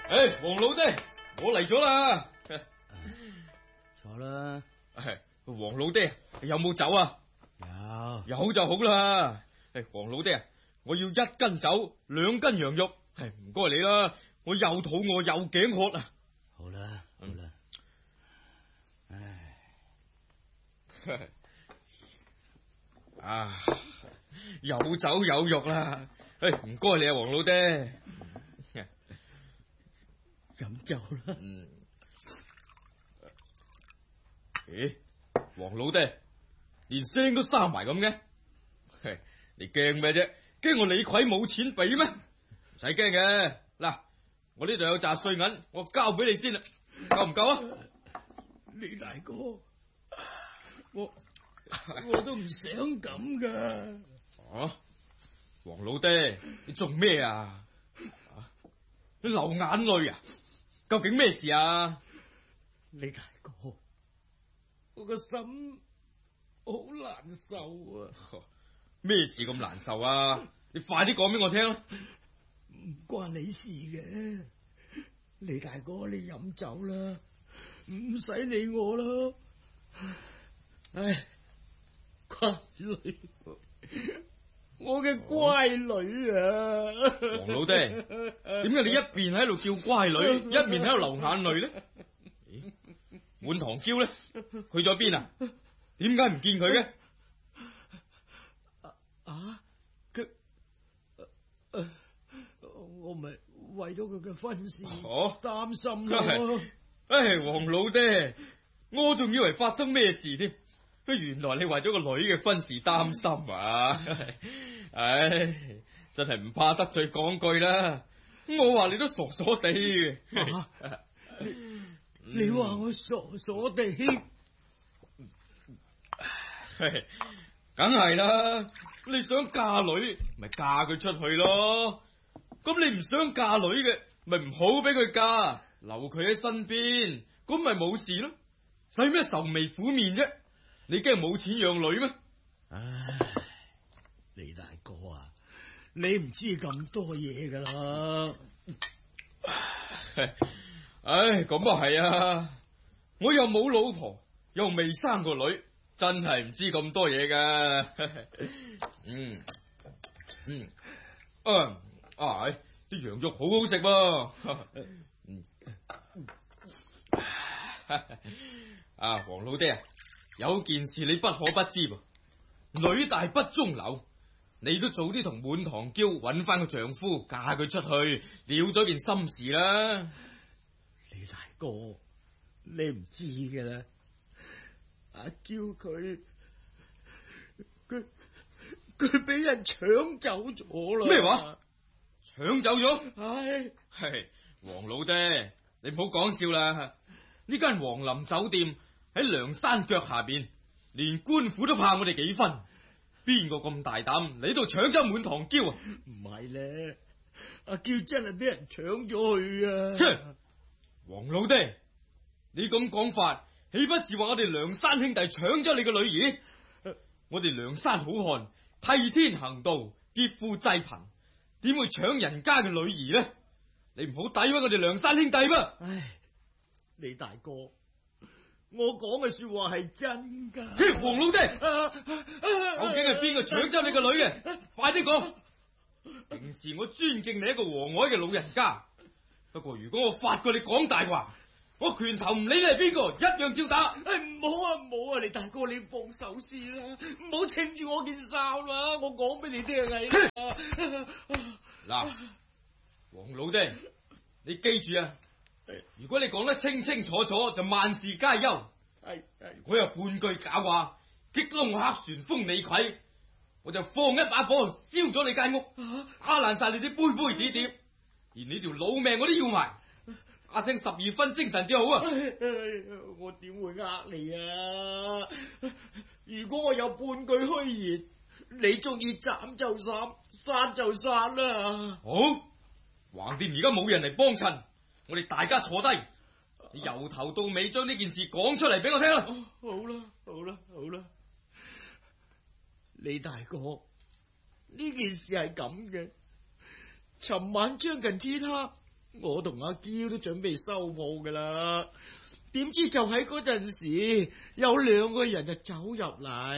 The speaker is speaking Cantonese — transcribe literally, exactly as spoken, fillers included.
誒，黃老爹，我嚟咗啦。 坐啦。 係黃老爹，有冇酒啊？ 有， 有就好啦。誒，黃老爹，我要一斤酒，兩斤羊肉。係唔該你啦，我又肚餓又頸渴啊。 好啦，好啦。唉， 啊，有酒有肉啦。誒，唔該你啊，黃老爹。 飲酒啦。 嗯。咦，黃老爹，連聲都沙埋咁嘅，你驚咩啫？驚我李逵冇錢俾咩？唔使驚嘅，嗱，我呢度有紮碎銀，我交俾你先啦，夠唔夠啊？ 李大哥，我我都唔想咁噶。 啊，黃老爹，你做咩啊？你流眼淚啊？究竟咩事啊？ 李大哥，我個心好難受啊！ 咩事咁難受啊？你快啲講俾我聽啦！ 唔關你事嘅，李大哥，你飲酒啦，唔使理我啦。唉，乖女，我嘅乖女啊！ 黃老爹，點解你一邊喺度叫乖女，一面喺度流眼淚咧？咦，滿堂嬌咧，去咗邊啊？點解唔見佢嘅？ 啊，佢，誒，我咪為咗佢嘅婚事擔心咯。 唉，黃老爹，我仲以為發生咩事添，原來你為咗個女嘅婚事擔心啊！唉，真係唔怕得罪講句啦，我話你都傻傻地嘅。 啊，你你話我傻傻地？ 梗係啦，你想嫁女咪嫁佢出去咯，咁你唔想嫁女嘅咪唔好俾佢嫁，留佢喺身邊，咁咪冇事咯，使咩愁眉苦面啫？你驚冇錢養女咩？ 唉，李大哥啊，你唔知咁多嘢噶啦。 唉，咁啊係啊，我又冇老婆，又未生個女，真係唔知咁多嘢噶。嗯嗯啊啊，啲羊肉好好食噃。嗯啊，黃老爹，有件事你不可不知噃，女大不中留，你都早啲同滿堂嬌揾翻個丈夫，嫁佢出去，了咗件心事啦。 李大哥，你唔知嘅啦，阿嬌佢佢佢俾人搶走咗啦。 咩話？搶走咗？ 唉， 係黃老爹，你唔好講笑啦！呢間皇林酒店喺梁山腳下邊，連官府都怕我哋幾分，邊個咁大膽嚟度搶走滿堂嬌啊？ 唔係咧，阿嬌真係俾人搶咗去啊！ 哼，黃老爹，你咁講法，豈不是話我哋梁山兄弟搶咗你個女兒？我哋梁山好漢替天行道，劫富濟貧，點會搶人家嘅女兒呢？你唔好詆毀我哋梁山兄弟噃！ 唉，李大哥，我講嘅說話係真噶。 嘿，黃老爹，究竟係邊個搶走你個女嘅？快啲講！平時我尊敬你一個和藹嘅老人家，不過如果我發覺你講大話，我拳頭唔理你係邊個，一樣照打。 唉，唔好啊，唔好啊，李大哥，你放手先啦，唔好扯住我件衫啦，我講俾你聽啊！ 嗱，黃老爹，你記住啊！如果你講得清清楚楚，就萬事皆休。 係係， 如果有半句假話，激窿黑旋風李逵，我就放一把火燒咗你間屋，打爛晒你啲杯杯碟碟，連你條老命我都要埋。打醒十二分精神至好啊！ 我點會呃你啊？如果我有半句虛言，你中意斬就斬，殺就殺啦。 好，橫掂而家冇人嚟幫襯，我哋大家坐低，你由頭到尾將呢件事講出嚟俾我聽啦。 好啦，好啦，好啦，李大哥，呢件事係咁嘅。尋晚將近天黑， 我同阿嬌都準備收鋪噶啦，點知就喺嗰陣時，有兩個人就走入嚟。